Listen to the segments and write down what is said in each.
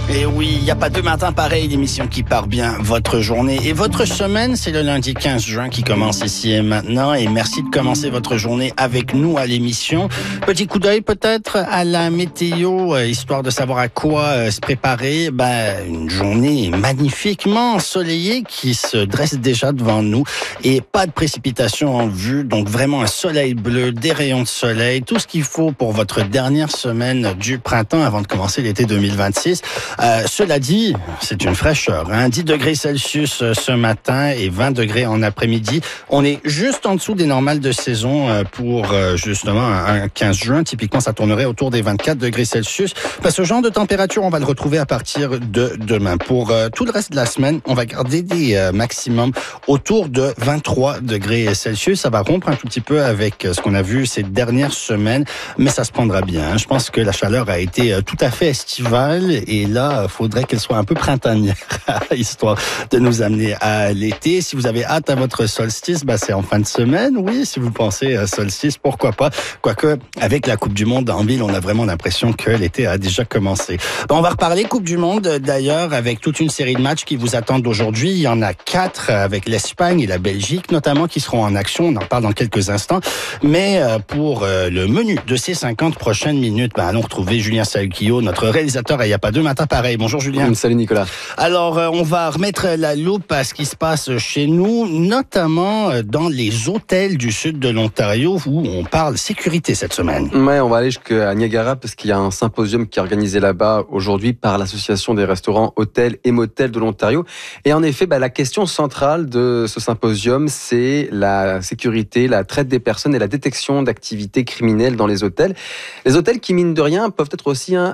Et oui, il n'y a pas deux matins pareils, l'émission qui part bien votre journée et votre semaine. C'est le lundi 15 juin qui commence ici et maintenant. Et merci de commencer votre journée avec nous à l'émission. Petit coup d'œil peut-être à la météo, histoire de savoir à quoi se préparer. Une journée magnifiquement ensoleillée qui se dresse déjà devant nous. Et pas de précipitations en vue, donc vraiment un soleil bleu, des rayons de soleil, tout ce qu'il faut pour votre dernière semaine du printemps avant de commencer l'été 2026. Cela dit, c'est une fraîcheur. 10 degrés Celsius ce matin et 20 degrés en après-midi. On est juste en dessous des normales de saison pour justement un 15 juin. Typiquement, ça tournerait autour des 24 degrés Celsius. Ce genre de température, on va le retrouver à partir de demain. Pour tout le reste de la semaine, on va garder des maximums autour de 23 degrés Celsius. Ça va rompre un tout petit peu avec ce qu'on a vu ces dernières semaines, mais ça se prendra bien. Je pense que la chaleur a été tout à fait estivale et là, faudrait qu'elle soit un peu printanière, histoire de nous amener à l'été. Si vous avez hâte à votre solstice, c'est en fin de semaine. Oui, si vous pensez à solstice, pourquoi pas. Quoique, avec la Coupe du Monde en ville, on a vraiment l'impression que l'été a déjà commencé. On va reparler Coupe du Monde, d'ailleurs, avec toute une série de matchs qui vous attendent aujourd'hui. Il y en a 4 avec l'Espagne et la Belgique, notamment, qui seront en action. On en parle dans quelques instants. Mais pour le menu de ces 50 prochaines minutes, allons retrouver Julien Salguillot, notre réalisateur, il n'y a pas deux matins pareil. Bonjour Julien. Salut Nicolas. Alors, on va remettre la loupe à ce qui se passe chez nous, notamment dans les hôtels du sud de l'Ontario où on parle sécurité cette semaine. Ouais, on va aller jusqu'à Niagara parce qu'il y a un symposium qui est organisé là-bas aujourd'hui par l'Association des restaurants, hôtels et motels de l'Ontario. Et en effet, la question centrale de ce symposium, c'est la sécurité, la traite des personnes et la détection d'activités criminelles dans les hôtels. Les hôtels qui, mine de rien, peuvent être aussi un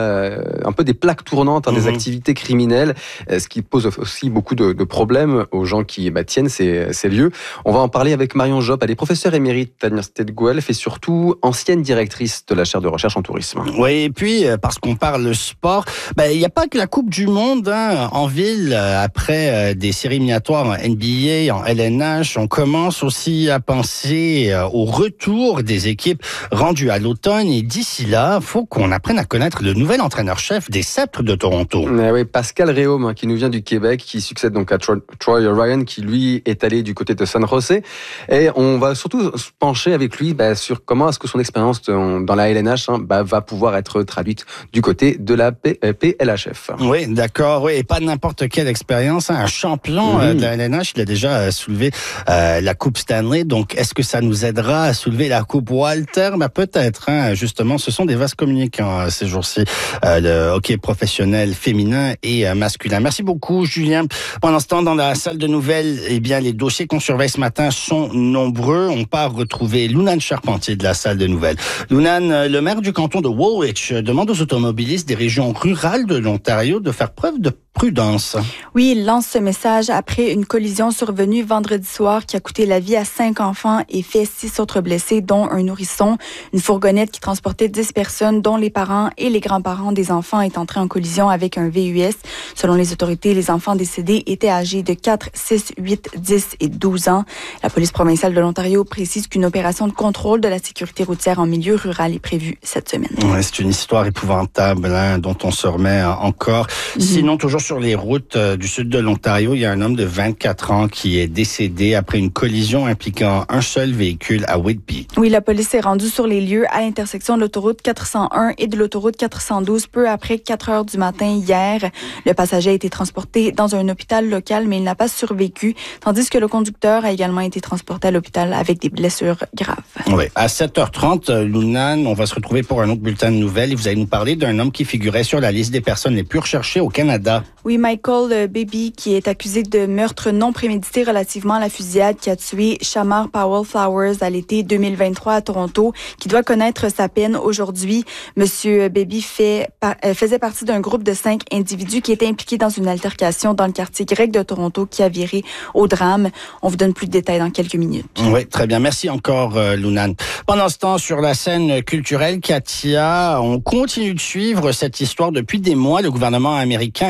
peu des plaques tournantes des activités criminelles, ce qui pose aussi beaucoup de problèmes aux gens qui tiennent ces lieux. On va en parler avec Marion Job, elle est professeure émérite à l'Université de Guelph et surtout ancienne directrice de la chaire de recherche en tourisme. Oui, et puis, parce qu'on parle sport, il n'y a pas que la Coupe du Monde en ville. Après des séries éliminatoires en NBA, en LNH, on commence aussi à penser au retour des équipes rendues à l'automne. Et d'ici là, il faut qu'on apprenne à connaître le nouvel entraîneur-chef des Sceptres de Toronto. Oui, Pascal Réaume, qui nous vient du Québec, qui succède donc à Troy Ryan, qui lui est allé du côté de San José. Et on va surtout se pencher avec lui sur comment est-ce que son expérience dans la LNH va pouvoir être traduite du côté de la PLHF. Oui, d'accord. Oui, et pas n'importe quelle expérience. Un champion de la LNH, il a déjà soulevé la Coupe Stanley. Donc, est-ce que ça nous aidera à soulever la Coupe Walter? Peut-être. Justement, ce sont des vases communicants ces jours-ci. Le hockey professionnel féminin et masculin. Merci beaucoup, Julien. Pendant ce temps, dans la salle de nouvelles, les dossiers qu'on surveille ce matin sont nombreux. On part retrouver Lunane Charpentier de la salle de nouvelles. Lunane, le maire du canton de Woolwich demande aux automobilistes des régions rurales de l'Ontario de faire preuve de prudence. Oui, il lance ce message après une collision survenue vendredi soir qui a coûté la vie à 5 enfants et fait 6 autres blessés, dont un nourrisson. Une fourgonnette qui transportait 10 personnes, dont les parents et les grands-parents des enfants, est entrée en collision avec un VUS. Selon les autorités, les enfants décédés étaient âgés de 4, 6, 8, 10 et 12 ans. La police provinciale de l'Ontario précise qu'une opération de contrôle de la sécurité routière en milieu rural est prévue cette semaine. Ouais, c'est une histoire épouvantable dont on se remet encore. Sinon, toujours sur les routes du sud de l'Ontario, il y a un homme de 24 ans qui est décédé après une collision impliquant un seul véhicule à Whitby. Oui, la police s'est rendue sur les lieux à l'intersection de l'autoroute 401 et de l'autoroute 412 peu après 4 heures du matin hier. Le passager a été transporté dans un hôpital local, mais il n'a pas survécu, tandis que le conducteur a également été transporté à l'hôpital avec des blessures graves. Oui, à 7h30, Lunane, on va se retrouver pour un autre bulletin de nouvelles et vous allez nous parler d'un homme qui figurait sur la liste des personnes les plus recherchées au Canada. Oui, Michael Baby, qui est accusé de meurtre non prémédité relativement à la fusillade qui a tué Shamar Powell Flowers à l'été 2023 à Toronto, qui doit connaître sa peine aujourd'hui. Monsieur Baby faisait partie d'un groupe de 5 individus qui étaient impliqués dans une altercation dans le quartier grec de Toronto qui a viré au drame. On vous donne plus de détails dans quelques minutes. Oui, très bien. Merci encore, Lunane. Pendant ce temps, sur la scène culturelle, Katia, on continue de suivre cette histoire depuis des mois. Le gouvernement américain valide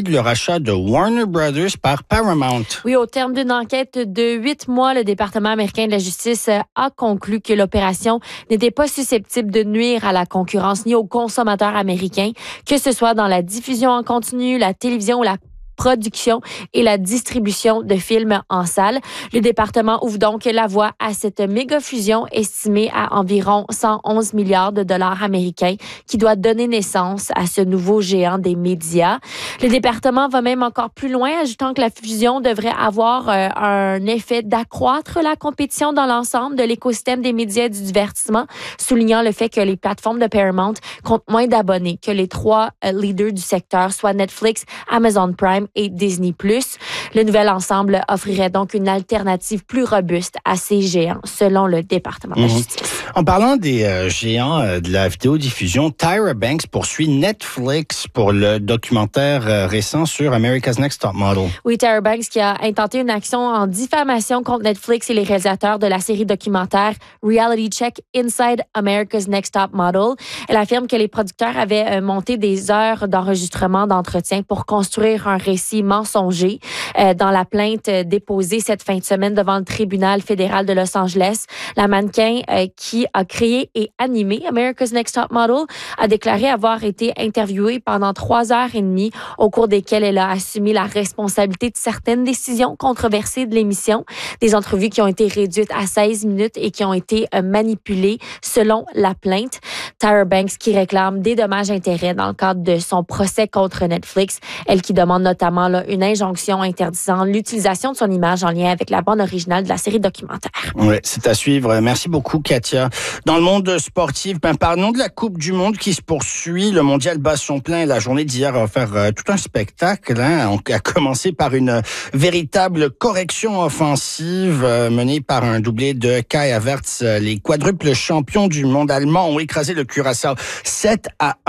le rachat de Warner Brothers par Paramount. Oui, au terme d'une enquête de 8 mois, le département américain de la justice a conclu que l'opération n'était pas susceptible de nuire à la concurrence ni aux consommateurs américains, que ce soit dans la diffusion en continu, la télévision ou la production et la distribution de films en salle. Le département ouvre donc la voie à cette méga fusion estimée à environ 111 milliards de dollars américains qui doit donner naissance à ce nouveau géant des médias. Le département va même encore plus loin, ajoutant que la fusion devrait avoir un effet d'accroître la compétition dans l'ensemble de l'écosystème des médias et du divertissement, soulignant le fait que les plateformes de Paramount comptent moins d'abonnés que les 3 leaders du secteur, soit Netflix, Amazon Prime et Disney+. Le nouvel ensemble offrirait donc une alternative plus robuste à ces géants, selon le département de la justice. En parlant des géants de la vidéodiffusion, Tyra Banks poursuit Netflix pour le documentaire récent sur America's Next Top Model. Oui, Tyra Banks qui a intenté une action en diffamation contre Netflix et les réalisateurs de la série documentaire Reality Check Inside America's Next Top Model. Elle affirme que les producteurs avaient monté des heures d'enregistrement d'entretien pour construire un récit mensonger. Dans la plainte déposée cette fin de semaine devant le tribunal fédéral de Los Angeles, la mannequin qui a créé et animé America's Next Top Model a déclaré avoir été interviewée pendant 3h30 au cours desquelles elle a assumé la responsabilité de certaines décisions controversées de l'émission. Des entrevues qui ont été réduites à 16 minutes et qui ont été manipulées selon la plainte. Tyra Banks qui réclame des dommages-intérêts dans le cadre de son procès contre Netflix. Elle qui demande notamment une injonction interdisant l'utilisation de son image en lien avec la bande originale de la série documentaire. Oui, c'est à suivre. Merci beaucoup, Katia. Dans le monde sportif, parlons de la Coupe du Monde qui se poursuit. Le mondial bat son plein. La journée d'hier a offert tout un spectacle. On a commencé par une véritable correction offensive menée par un doublé de Kai Havertz. Les quadruples champions du monde allemand ont écrasé le Curaçao 7-1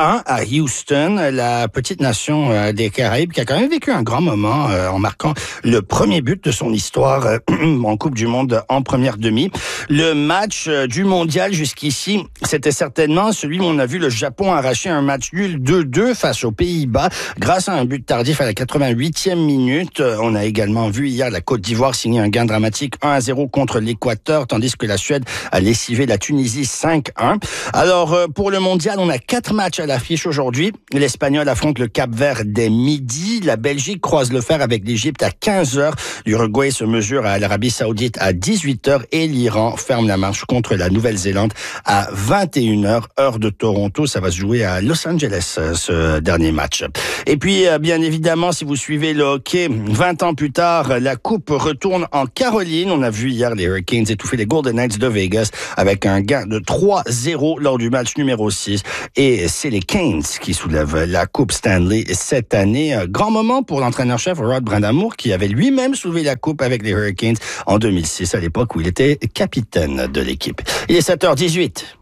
à Houston. La petite nation des Caraïbes qui a quand même vécu un grand moment en marquant le premier but de son histoire en Coupe du Monde en première demi. Le match du mondial jusqu'ici, c'était certainement celui où on a vu le Japon arracher un match nul 2-2 face aux Pays-Bas grâce à un but tardif à la 88e minute. On a également vu hier la Côte d'Ivoire signer un gain dramatique 1-0 contre l'Équateur, tandis que la Suède a lessivé la Tunisie 5-1. Alors, pour le mondial, on a 4 matchs à l'affiche aujourd'hui. L'Espagnol affronte le Cap-Vert dès midi. La Belgique croise le fer avec l'Égypte à 15h. L'Uruguay se mesure à l'Arabie Saoudite à 18h et l'Iran ferme la marche contre la Nouvelle-Zélande à 21h, heure de Toronto. Ça va se jouer à Los Angeles, ce dernier match. Et puis, bien évidemment, si vous suivez le hockey, 20 ans plus tard, la Coupe retourne en Caroline. On a vu hier les Hurricanes étouffer les Golden Knights de Vegas avec un gain de 3-0 lors du match numéro 6. Et c'est les Canes qui soulèvent la Coupe Stanley cette année. Grand moment pour l'entraîneur-chef Rod Brind'Amour qui avait lui-même soulevé la Coupe avec les Hurricanes en 2006, à l'époque où il était capitaine de l'équipe. Il est 7h18.